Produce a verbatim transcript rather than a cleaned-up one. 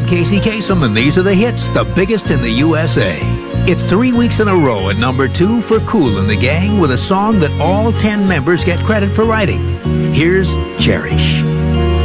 Casey Kasem, and these are the hits, the biggest in the U S A. It's three weeks in a row at number two for Kool and the Gang with a song that all ten members get credit for writing. Here's Cherish.